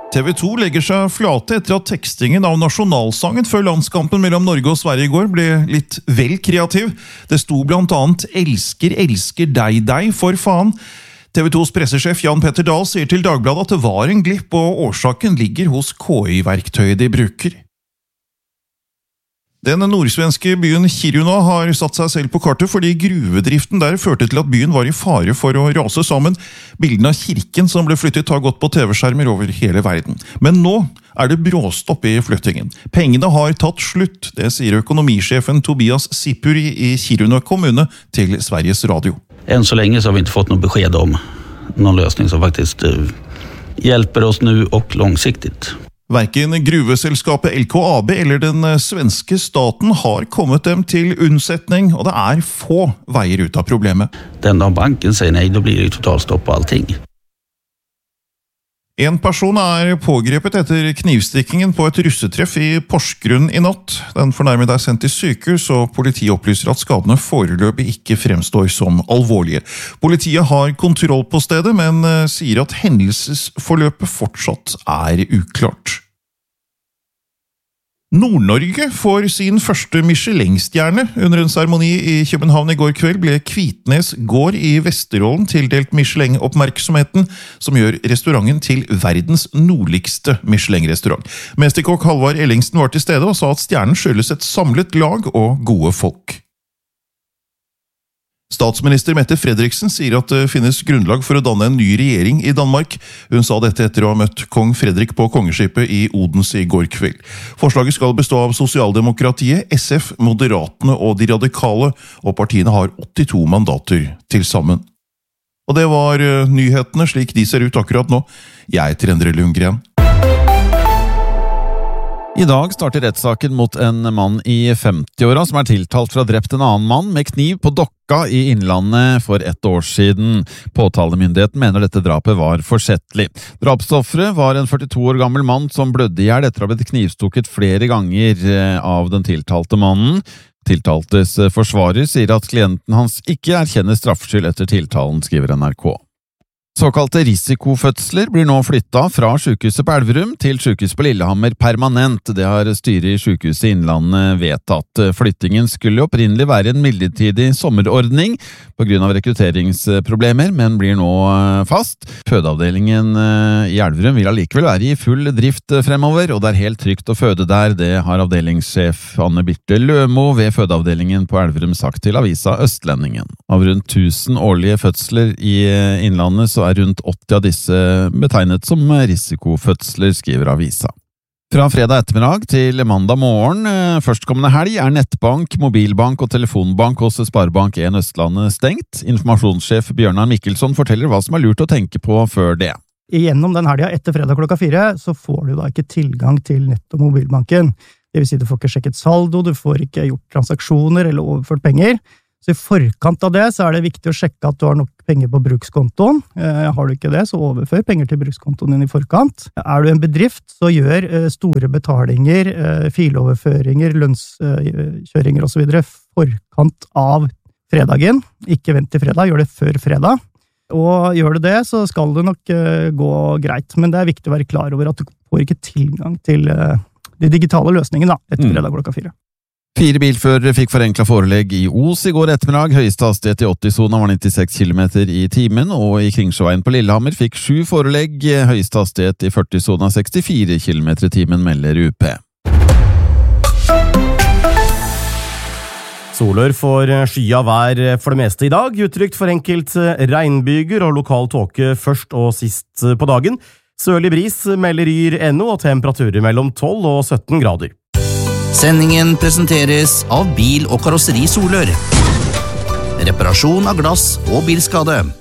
TV 2 legger seg flate etter at tekstingen av nasjonalsangen før landskampen mellom Norge og Sverige i går ble litt vel kreativ. Det sto blant annet «Elsker, elsker deg, deg, for faen». TV 2s pressesjef Jan Petter Dahl sier til Dagbladet at det var en glipp, og årsaken ligger hos KI-verktøyet de bruker. Den nordsvenske byen Kiruna har satt seg selv på kartet fordi gruvedriften der førte til at byen var i fare for å rase sammen. Bildene av kirken som ble flyttet har gått på TV-skjermer over hele verden. Men nå er det bråstopp i flyttingen. Pengene har tatt slutt, det sier økonomisjefen Tobias Sipuri i Kiruna kommune til Sveriges Radio. Än så länge så har vi inte fått något besked om någon lösning som faktiskt hjälper oss nu och långsiktigt. Hverken gruveselskapet LKAB eller den svenske staten har kommet dem til unnsetning, og det er få veier ut av problemet. Den dag banken sier nei, da blir det totalstopp på allting. En person er pågrepet etter knivstikkingen på et russetreff i Porsgrunn i natt. Den fornærmede er sendt til sykehus, og politiet opplyser at skadene foreløpig ikke fremstår som alvorlige. Politiet har kontroll på stedet, men sier at hendelsesforløpet fortsatt er uklart. Nord-Norge får sin første Michelin-stjerne. Under en seremoni i København i går kveld ble Kvitnes gård i Vesterålen tildelt Michelin-oppmerksomheten, som gjør restauranten til verdens nordligste Michelin-restaurant. Mesterkokk Halvard Ellingsen var til stede og sa at stjernen skyldes et samlet lag og gode folk. Statsminister Mette Frederiksen sier at det finnes grunnlag for å danne en ny regjering i Danmark. Hun sa dette etter å ha møtt kong Fredrik på kongeskipet i Odense i går kveld. Forslaget skal bestå av Sosialdemokratiet, SF, Moderatene og De Radikale, og partiene har 82 mandater til sammen. Og det var nyhetene slik de ser ut akkurat nå. Jeg heter Endre Lundgren. I dag starter rettssaken mot en mann i 50-åra som er tiltalt for å ha drept en annen mann med kniv på Dokka i Innlandet for 1 år siden. Påtalemyndigheten mener dette drapet var forsettlig. Drapsofferet var en 42 år gammel mann som blødde i hjel etter å ha blitt knivstukket flere ganger av den tiltalte mannen. Tiltaltes forsvarer sier at klienten hans ikke erkjenner straffskyld etter tiltalen, skriver NRK. Såkalte risikofødsler blir nå flyttet fra sykehuset på Elverum til sykehuset på Lillehammer permanent. Det har styret i sykehuset Innlandet vedtatt. Flyttingen skulle opprinnelig være en midlertidig sommerordning på grunn av rekrutteringsproblemer, men blir nå fast. Fødeavdelingen i Elverum vil allikevel være i full drift fremover, og det er helt trygt å føde der. Det har avdelingssjef Anne Birte Lømo ved fødeavdelingen på Elverum sagt til avisa Østlendingen. Av rundt 1000 årlige fødsler i Innlandet så er rundt 80 av disse betegnet som risikofødsler, skriver avisa. Fra fredag ettermiddag til mandag morgen førstkommende helg er nettbank, mobilbank og telefonbank hos Sparebank 1 Østlandet stengt. Informasjonssjef Bjørnar Mikkelsson forteller hva som er lurt å tenke på før det. Gjennom den helgen etter fredag klokka 4 så får du da ikke tilgang til nett- og mobilbanken. Det vil si du får ikke sjekket saldo, du får ikke gjort transaksjoner eller overført penger. Så i forkant av det så er det viktig å sjekke at du har nok penger på brukskontoen. Har du ikke det, så overfør penger til brukskontoen din i forkant. Er du en bedrift, så gjør store betalinger, filoverføringer, lønnskjøringer og så videre forkant av fredagen. Ikke vent til fredag, gjør det før fredag. Og gjør du det, så skal det nok gå greit. Men det er viktig å være klar over at du får ikke tilgang til de digitale løsningene etter fredag klokka 4. 4 bilførere fikk forenklet forelegg i Os i går ettermiddag. Høyeste hastighet i 80-sonen var 96 km i timen, og i Kringsjøveien på Lillehammer fikk 7 forelegg. Høyeste hastighet i 40-sonen 64 km i timen, melder UP. Solør får skya vær for det meste i dag, uttrykt for enkelt regnbyger og lokal tåke først og sist på dagen. Sørlig bris melder Yr NO og temperaturer mellom 12 og 17 grader. Sendingen presenteres av Bil- og Karosseri Solør. Reparasjon av glass og bilskade.